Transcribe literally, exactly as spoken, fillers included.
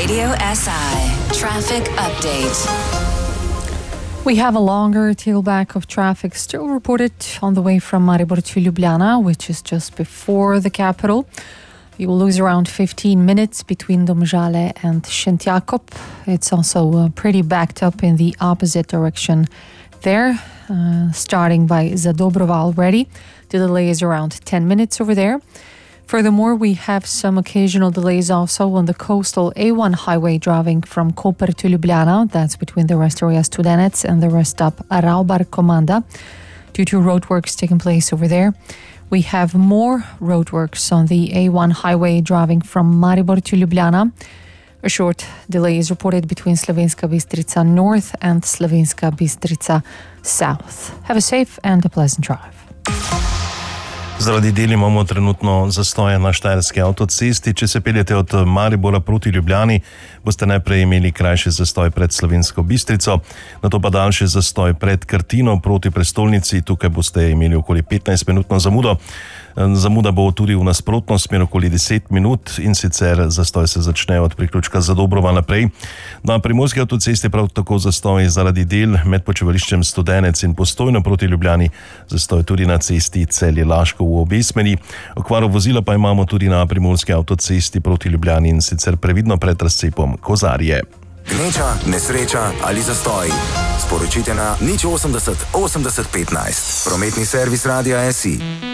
Radio S I traffic update. We have a longer tailback of traffic still reported on the way from Maribor to Ljubljana, which is just before the capital. You will lose around fifteen minutes between Domžale and Šentjakov. It's also uh, pretty backed up in the opposite direction there, uh, starting by Zadobrova already. The delay is around ten minutes over there. Furthermore, we have some occasional delays also on the coastal A one highway driving from Koper to Ljubljana. That's between the Restoria Studenec and the rest stop Ravbar Komanda, due to roadworks taking place over there. We have more roadworks on the A one highway driving from Maribor to Ljubljana. A short delay is reported between Slovenska Bistrica North and Slovenska Bistrica South. Have a safe and a pleasant drive. Zaradi del imamo trenutno zastoje na Štajerski avtocesti. Če se peljete od Maribora proti Ljubljani, boste najprej imeli krajši zastoj pred Slovensko Bistrico, nato pa daljši zastoj pred Krtino proti prestolnici. Tukaj boste imeli okoli petnajst minutno zamudo. Zamuda bo tudi v nasprotno smer okoli deset minut, in sicer zastoj se začne od priključka Zadobrova naprej. Na Primorski avtocesti prav tako zastoj zaradi del med počivališčem Studenec in Postojno proti Ljubljani, zastoj tudi na cesti Celje-Laško v obe smeri. Okvaro vozila pa imamo tudi na Primorski avtocesti proti Ljubljani, in sicer previdno pred razcepom Kozarje. Gneča, nesreča ali zastoj. Sporočite na nič osemdeset osemdeset petnajst. Prometni servis Radia S I.